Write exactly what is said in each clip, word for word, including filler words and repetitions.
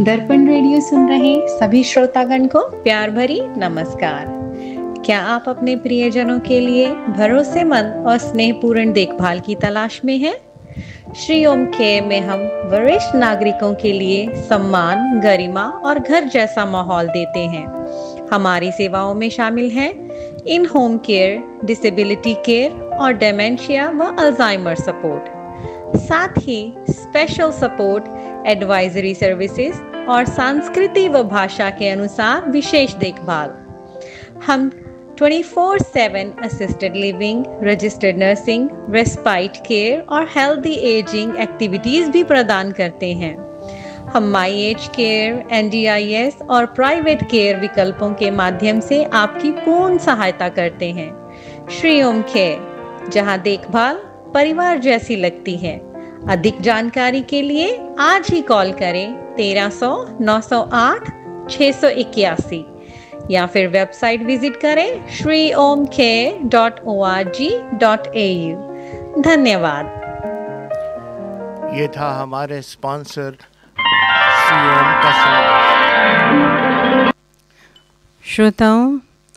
दर्पण रेडियो सुन रहे सभी श्रोतागण को प्यार भरी नमस्कार। क्या आप अपने प्रियजनों के लिए भरोसेमंद और स्नेहपूर्ण देखभाल की तलाश में हैं? श्री ओम केयर में हम वरिष्ठ नागरिकों के लिए सम्मान, गरिमा और घर जैसा माहौल देते हैं। हमारी सेवाओं में शामिल हैं इन होम केयर, डिसेबिलिटी केयर और डेमेंशिया व अल्जाइमर सपोर्ट, साथ ही स्पेशल सपोर्ट, एडवाइजरी सर्विसेज और संस्कृति व भाषा के अनुसार विशेष देखभाल। हम twenty four seven assisted living, registered nursing, respite care और हेल्दी एजिंग एक्टिविटीज भी प्रदान करते हैं। हम my age care, N D I S और प्राइवेट केयर विकल्पों के माध्यम से आपकी पूर्ण सहायता करते हैं। श्री ओम केयर, जहां देखभाल परिवार जैसी लगती है। अधिक जानकारी के लिए आज ही कॉल करें तेरह सौ नौ सौ आठ छः सौ इक्यासी या फिर वेबसाइट विजिट करें Shri Om care dot O R G dot A you. धन्यवाद। ये था हमारे स्पॉन्सर सीएम का। श्रोताओं,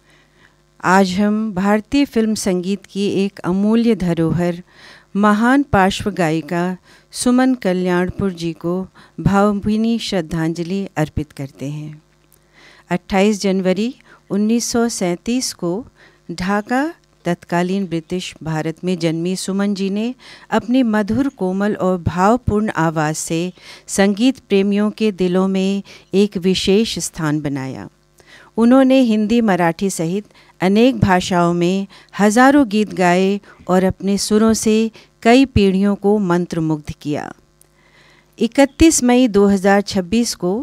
आज हम भारतीय फिल्म संगीत की एक अमूल्य धरोहर, महान पार्श्व गायिका सुमन कल्याणपुर जी को भावभीनी श्रद्धांजलि अर्पित करते हैं। अट्ठाईस जनवरी उन्नीस सौ सैंतीस को ढाका, तत्कालीन ब्रिटिश भारत में जन्मी सुमन जी ने अपनी मधुर, कोमल और भावपूर्ण आवाज़ से संगीत प्रेमियों के दिलों में एक विशेष स्थान बनाया। उन्होंने हिंदी, मराठी सहित अनेक भाषाओं में हजारों गीत गाए और अपने सुरों से कई पीढ़ियों को मंत्रमुग्ध किया। इकतीस मई दो हज़ार छब्बीस को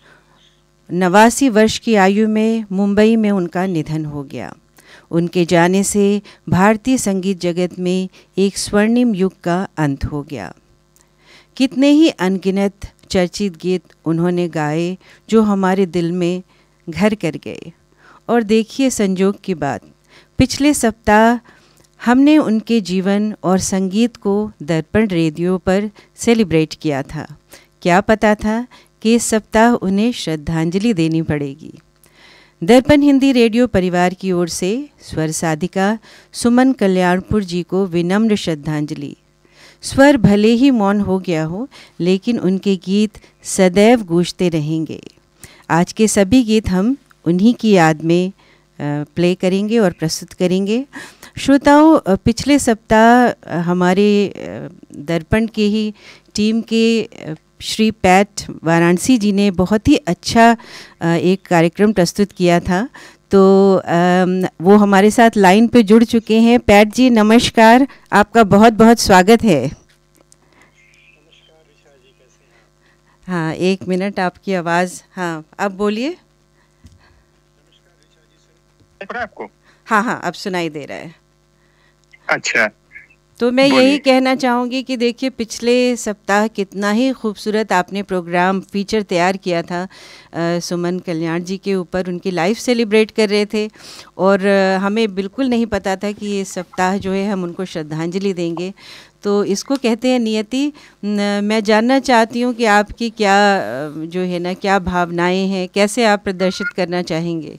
नवासी वर्ष की आयु में मुंबई में उनका निधन हो गया। उनके जाने से भारतीय संगीत जगत में एक स्वर्णिम युग का अंत हो गया। कितने ही अनगिनत चर्चित गीत उन्होंने गाए जो हमारे दिल में घर कर गए। और देखिए संजोग की बात, पिछले सप्ताह हमने उनके जीवन और संगीत को दर्पण रेडियो पर सेलिब्रेट किया था। क्या पता था कि इस सप्ताह उन्हें श्रद्धांजलि देनी पड़ेगी। दर्पण हिंदी रेडियो परिवार की ओर से स्वर साधिका सुमन कल्याणपुर जी को विनम्र श्रद्धांजलि। स्वर भले ही मौन हो गया हो, लेकिन उनके गीत सदैव गूंजते रहेंगे। आज के सभी गीत हम उन्हीं की याद में प्ले करेंगे और प्रस्तुत करेंगे। श्रोताओं, पिछले सप्ताह हमारे दर्पण के ही टीम के श्री पैट वाराणसी जी ने बहुत ही अच्छा एक कार्यक्रम प्रस्तुत किया था। तो वो हमारे साथ लाइन पे जुड़ चुके हैं। पैट जी नमस्कार, आपका बहुत बहुत स्वागत है। नमस्कार ऋचा जी, कैसे हैं? हाँ, एक मिनट, आपकी आवाज़, हाँ अब बोलिए। नमस्कार ऋचा जी, सुन पड़ा आपको? हाँ हाँ, अब सुनाई दे रहा है। अच्छा, तो मैं यही कहना चाहूँगी कि देखिए, पिछले सप्ताह कितना ही खूबसूरत आपने प्रोग्राम फीचर तैयार किया था आ, सुमन कल्याण जी के ऊपर। उनकी लाइफ सेलिब्रेट कर रहे थे और आ, हमें बिल्कुल नहीं पता था कि ये सप्ताह जो है हम उनको श्रद्धांजलि देंगे। तो इसको कहते हैं नियति। मैं जानना चाहती हूँ कि आपकी क्या जो है ना, क्या भावनाएं हैं, कैसे आप प्रदर्शित करना चाहेंगे?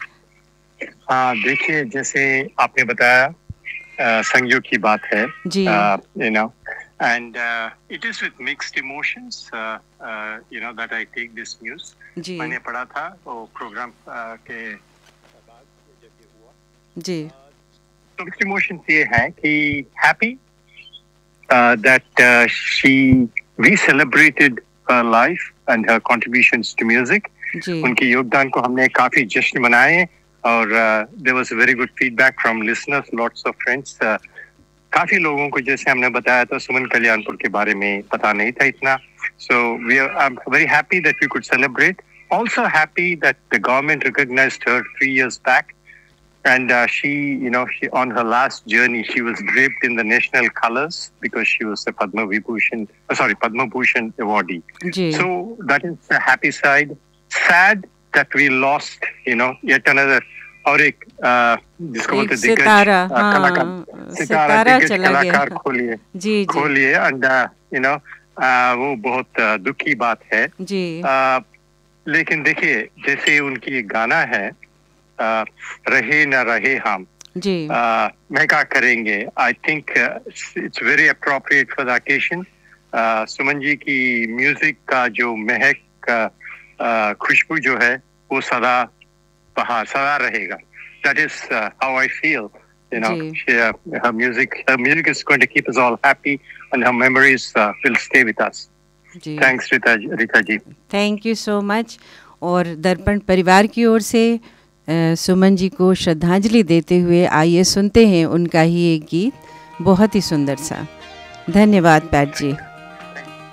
हाँ, देखिए, जैसे आपने बताया, Uh, संयोग की बात है, uh, you know, and uh, it is with mixed emotions, uh, uh, you know, that I take this news. जी. मैंने पढ़ा था वो प्रोग्राम uh, के बाद जब ये हुआ। जी. तो mixed emotions ये है कि happy uh, that uh, she re-celebrated her life and her contributions to music. जी. उनके योगदान को हमने काफी जश्न मनाए और there was a very good feedback from listeners, lots of friends. काफी लोगों को, जैसे हमने बताया था, सुमन कल्याणपुर के बारे में पता नहीं था इतना। So we are I am very happy that we could celebrate, also happy that the government recognised her three years back and uh, she, you know, she on her last journey she was draped in the national colors because she was a Padma Vibhushan, uh, sorry Padma Bhushan awardee. Ji. So that is the happy side. Sad that we lost, you know, yet another और एक जिसको बोलते दिग्गज कलाकार, सितारा दिग्गज कलाकार खोलिए खोलिए एंड यू नो वो बहुत दुख की बात है जी। लेकिन देखिए जैसे उनकी एक गाना है आ, रहे न रहे हम जी, आ, मैं क्या करेंगे, I think it's very appropriate for the occasion. Suman ji की म्यूजिक का जो महक आ, खुशबू जो है वो सदा बाहर सदा रहेगा। That is how I feel, you know. She, uh, her music her music is going to keep us all happy and her memories uh, will stay with us. Ji, thanks Rita Rita ji, thank you so much. और दर्पण परिवार की ओर से सुमन जी को श्रद्धांजलि देते हुए आइए सुनते हैं उनका ही एक गीत, बहुत ही सुंदर सा। धन्यवाद पैट जी।